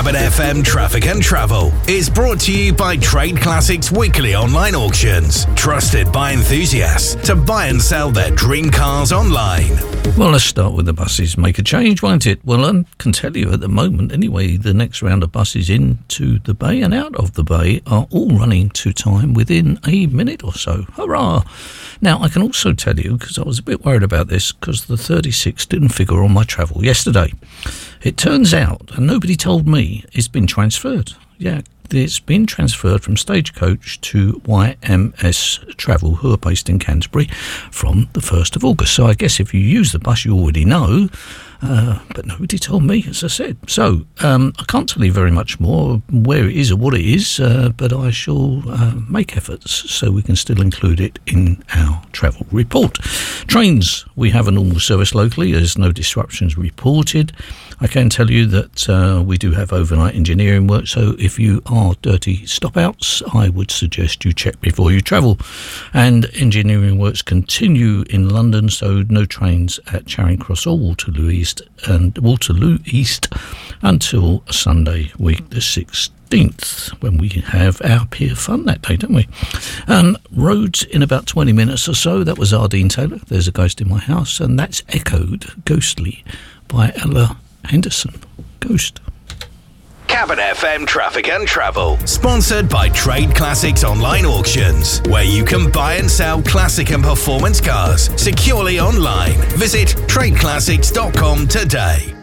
Cabin FM Traffic and Travel is brought to you by Trade Classics Weekly Online Auctions, trusted by enthusiasts to buy and sell their dream cars online. Well, let's start with the buses. Make a change, won't it? Well, I can tell you at the moment, anyway, the next round of buses into the bay and out of the bay are all running to time within a minute or so. Hurrah! Now, I can also tell you, because I was a bit worried about this, because the 36 didn't figure on my travel yesterday. It turns out, and nobody told me, it's been transferred. Yeah, it's been transferred from Stagecoach to YMS Travel, who are based in Canterbury, from the 1st of August. So I guess if you use the bus, you already know. But nobody told me, as I said. So I can't tell you very much more where it is or what it is, but I shall make efforts so we can still include it in our travel report. Trains, we have a normal service locally. There's no disruptions reported. I can tell you that we do have overnight engineering work, so if you are dirty stop-outs, I would suggest you check before you travel. And engineering works continue in London, so no trains at Charing Cross or Waterloo East until Sunday week the 16th, when we have our Pier Fun that day, don't we? Roads in about 20 minutes or so. That was Ardeen Taylor, There's a Ghost in My House, and that's echoed, Ghostly, by Ella Henderson. Ghost. Cabin FM Traffic and Travel, sponsored by Trade Classics Online Auctions, where you can buy and sell classic and performance cars securely online. Visit tradeclassics.com today.